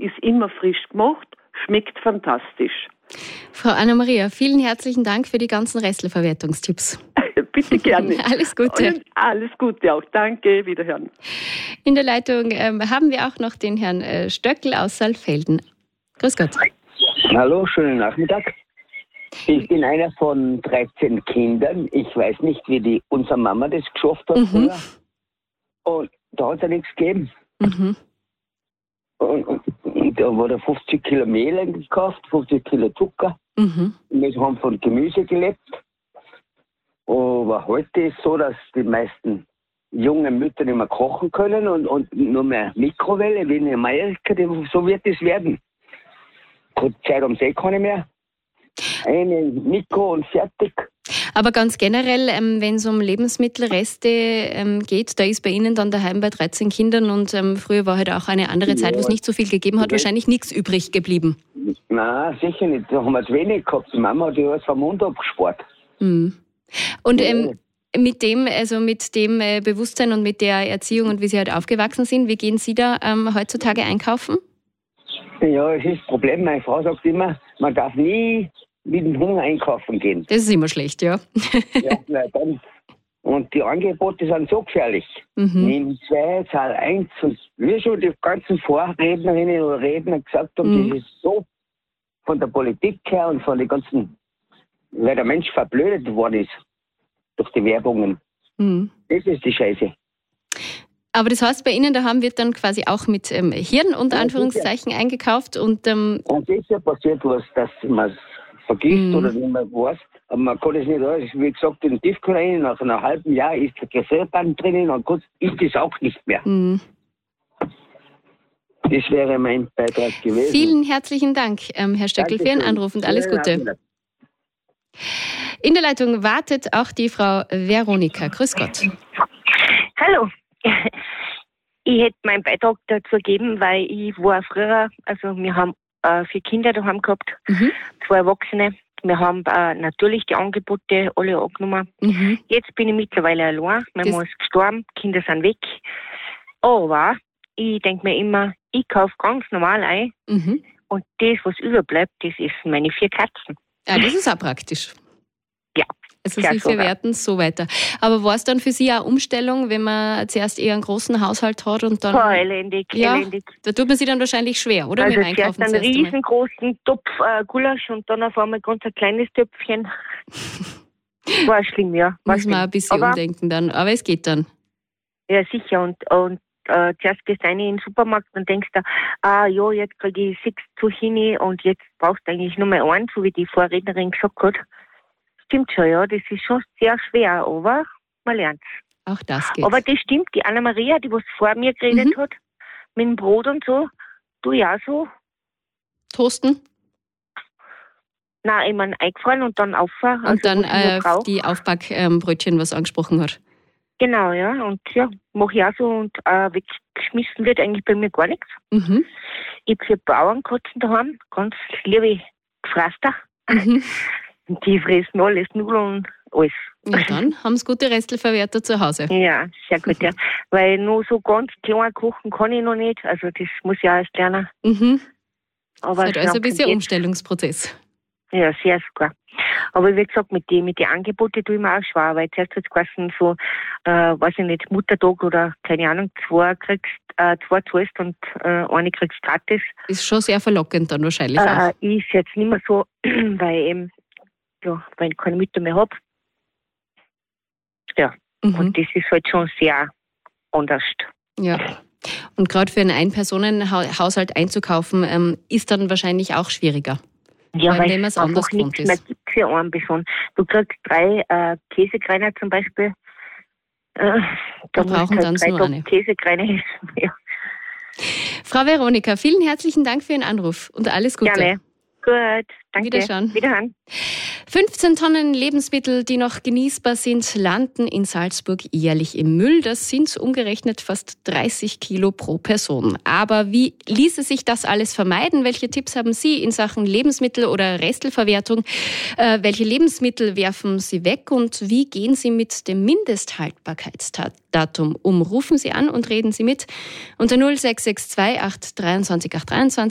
ist immer frisch gemacht, schmeckt fantastisch. Frau Anna-Maria, vielen herzlichen Dank für die ganzen Restlerverwertungstipps. Bitte gerne. Alles Gute. Und alles Gute auch. Danke, wiederhören. In der Leitung haben wir auch noch den Herrn Stöckl aus Saalfelden. Grüß Gott. Hallo, schönen Nachmittag. Ich bin einer von 13 Kindern. Ich weiß nicht, wie unsere Mama das geschafft hat früher. Und da hat es ja nichts gegeben. Und da wurde 50 Kilo Mehl gekauft, 50 Kilo Zucker. Und wir haben von Gemüse gelebt. Aber heute ist es so, dass die meisten jungen Mütter nicht mehr kochen können und nur mehr Mikrowelle, wie in Amerika, so wird es werden. Kurz Zeit um See kann ich mehr. Eine Mikro und fertig. Aber ganz generell, wenn es um Lebensmittelreste geht, da ist bei Ihnen dann daheim bei 13 Kindern und früher war halt auch eine andere Zeit, wo es nicht so viel gegeben hat, wahrscheinlich nichts übrig geblieben. Nein, sicher nicht. Da haben wir zu wenig gehabt. Die Mama hat ja alles vom Mund abgespart. Und mit dem Bewusstsein und mit der Erziehung und wie Sie halt aufgewachsen sind, wie gehen Sie da heutzutage einkaufen? Ja, es ist das Problem. Meine Frau sagt immer, man darf nie mit dem Hunger einkaufen gehen. Das ist immer schlecht, ja. Ja, dann. Und die Angebote sind so gefährlich. Nimm 2, zahl 1. Und wie schon die ganzen Vorrednerinnen und Redner gesagt haben, das ist so von der Politik her und von den ganzen, weil der Mensch verblödet worden ist durch die Werbungen. Das ist die Scheiße. Aber das heißt, bei Ihnen daheim wird dann quasi auch mit Hirn unter Anführungszeichen eingekauft und und ist ja passiert was, dass man es vergisst oder nicht mehr weiß. Aber man kann es nicht alles, wie gesagt, in den Tiefkühl rein, nach einem halben Jahr ist der Gefrierband drinnen und kurz ist es auch nicht mehr. Das wäre mein Beitrag gewesen. Vielen herzlichen Dank, Herr Stöckl, für Ihren Anruf und alles Gute. In der Leitung wartet auch die Frau Veronika. Grüß Gott. Hallo. Ich hätte meinen Beitrag dazu gegeben, weil ich war früher, also wir haben 4 Kinder daheim gehabt, 2 Erwachsene. Wir haben natürlich die Angebote alle angenommen. Jetzt bin ich mittlerweile allein. Meine Mann ist gestorben, Kinder sind weg. Aber ich denke mir immer, ich kaufe ganz normal ein. Und das, was überbleibt, das ist meine 4 Katzen. Ja, das ist auch praktisch. Ja. Also Sie verwerten es so weiter. Aber war es dann für Sie auch Umstellung, wenn man zuerst eher einen großen Haushalt hat und dann... Elendig. Da tut man sich dann wahrscheinlich schwer, oder? Also mit dem Einkaufen zuerst einen riesengroßen Topf Gulasch und dann auf einmal ganz ein kleines Töpfchen. War schlimm, ja. Muss man ein bisschen umdenken dann, aber es geht dann. Ja, sicher. Und zuerst gehst du rein in den Supermarkt und denkst da, jetzt kriege ich 6 Zucchini und jetzt brauchst du eigentlich nur mehr 1, so wie die Vorrednerin gesagt hat. Stimmt schon, ja, das ist schon sehr schwer, aber man lernt es. Auch das geht. Aber das stimmt, die Anna-Maria, die was vor mir geredet hat, mit dem Brot und so, du ja so. Toasten? Nein, ich meine eingefroren und dann auffahren. Und dann die Aufbackbrötchen, was angesprochen hat. Genau, ja, und ja, mache ich auch so und weggeschmissen wird eigentlich bei mir gar nichts. Ich habe 4 Bauernkatzen daheim, ganz liebe Gefraster. Die fressen alles, Nudeln, alles. Ja, dann haben Sie gute Restelverwerter zu Hause. Ja, sehr gut, ja. Weil nur so ganz klein kochen kann ich noch nicht. Also das muss ich auch erst lernen. Aber das ist also ein bisschen Umstellungsprozess. Ja, sehr sogar. Aber wie gesagt, mit den Angeboten tue ich mir auch schwer, weil zuerst hat es geheißen, so, weiß ich nicht, Muttertag oder keine Ahnung, 2 zahlst und eine kriegst gratis. Ist schon sehr verlockend dann wahrscheinlich auch. Ist jetzt nicht mehr so, weil ich keine Mütter mehr habe. Ja, und das ist halt schon sehr anders. Ja, und gerade für einen Ein-Personen-Haushalt einzukaufen, ist dann wahrscheinlich auch schwieriger. Ja, weil man es anders gewohnt ist. Mehr gibt für einen Person. Du kriegst 3 Käsekreiner zum Beispiel. Da brauchen dann nur eine. Käsekreiner essen. Ja. Frau Veronika, vielen herzlichen Dank für Ihren Anruf und alles Gute. Gerne. Gut, danke. Wiederhören. 15 Tonnen Lebensmittel, die noch genießbar sind, landen in Salzburg jährlich im Müll. Das sind umgerechnet fast 30 Kilo pro Person. Aber wie ließe sich das alles vermeiden? Welche Tipps haben Sie in Sachen Lebensmittel- oder Restelverwertung? Welche Lebensmittel werfen Sie weg und wie gehen Sie mit dem Mindesthaltbarkeitsdatum um? Rufen Sie an und reden Sie mit unter 0662 823 823